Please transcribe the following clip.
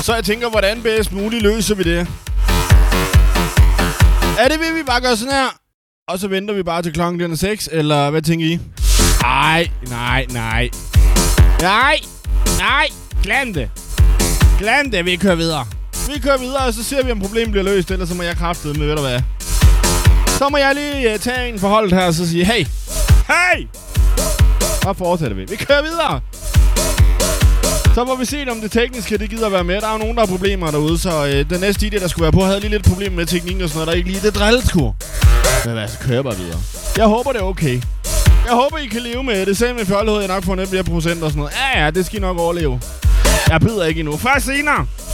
Så jeg tænker, hvordan bedst muligt løser vi det? Er det, vil vi bare gøre sådan her? Og så venter vi bare til klokken den er 6, eller hvad tænker I? Nej. Glem det, vi kører videre. Og så ser vi, om problemet bliver løst, ellers så må jeg kraftedeme med, ved du hvad. Så må jeg lige tage en forholdet her, og så sige, hey! Så fortsætter vi. Vi kører videre! Så må vi se, om det tekniske, det gider være med. Der er jo nogen, der har problemer derude, så den næste idé, der skulle være på, havde lige lidt problemer med teknikken og sådan noget, der ikke lige det drilleskur. Men hvad, så kører bare videre. Jeg håber, det er okay. Jeg håber, I kan leve med det. Selv med fjollighed, jeg nok får net mere procent og sådan noget. Ja, det skal I nok overleve. Jeg byder ikke endnu. Først senere!